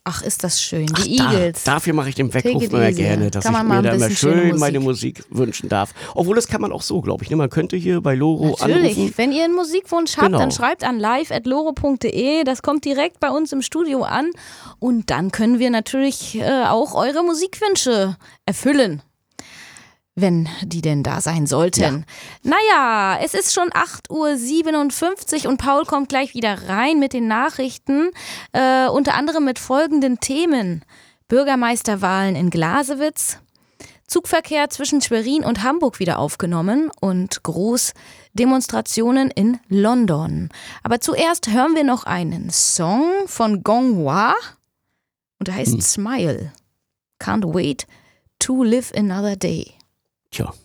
Ach, ist das schön. Die Eagles. Dafür mache ich den Weckruf immer gerne, dass ich mir da immer schön meine Musik wünschen darf. Obwohl, das kann man auch so, glaube ich. Man könnte hier bei Loro anrufen. Natürlich, wenn ihr einen Musikwunsch habt, dann schreibt an live@loro.de. Das kommt direkt bei uns im Studio an. Und dann können wir natürlich auch eure Musikwünsche erfüllen. Wenn die denn da sein sollten. Ja. Naja, es ist schon 8:57 Uhr und Paul kommt gleich wieder rein mit den Nachrichten. Unter anderem mit folgenden Themen. Bürgermeisterwahlen in Glasewitz, Zugverkehr zwischen Schwerin und Hamburg wieder aufgenommen und Großdemonstrationen in London. Aber zuerst hören wir noch einen Song von Gong Hwa und der heißt Smile. Can't wait to live another day. Tja.